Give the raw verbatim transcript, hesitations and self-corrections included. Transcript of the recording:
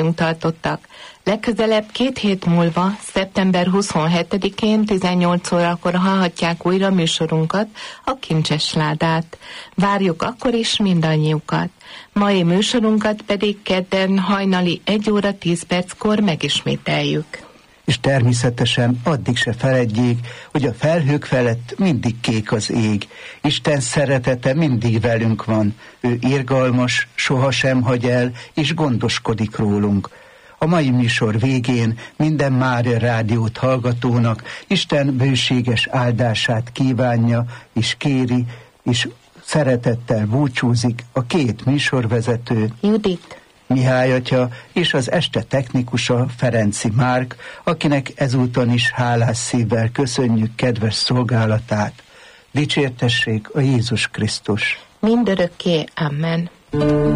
velünk tartottak. Legközelebb két hét múlva, szeptember huszonhetedikén tizennyolc órakor hallhatják újra műsorunkat, a Kincses Ládát. Várjuk akkor is mindannyiukat. Mai műsorunkat pedig kedden hajnali egy óra tíz perckor megismételjük. És természetesen addig se feledjék, hogy a felhők felett mindig kék az ég. Isten szeretete mindig velünk van. Ő irgalmas, sohasem hagy el, és gondoskodik rólunk. A mai műsor végén minden Mária rádiót hallgatónak Isten bőséges áldását kívánja, és kéri, és szeretettel búcsúzik a két műsorvezető, Judit, Mihály atya, és az este technikusa, Ferenci Márk, akinek ezúton is hálás szívvel köszönjük kedves szolgálatát. Dicsértessék a Jézus Krisztus! mindörökké, amen.